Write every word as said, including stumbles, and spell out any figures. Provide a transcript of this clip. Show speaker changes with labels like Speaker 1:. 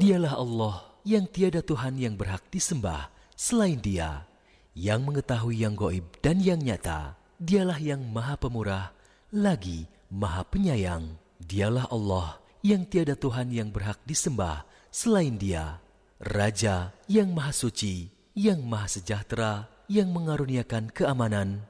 Speaker 1: Dialah Allah yang tiada Tuhan yang berhak disembah selain Dia, yang mengetahui yang gaib dan yang nyata. Dialah yang Maha Pemurah lagi Maha Penyayang. Dialah Allah yang tiada Tuhan yang berhak disembah selain Dia, Raja yang Maha Suci, yang Maha Sejahtera, yang mengaruniakan keamanan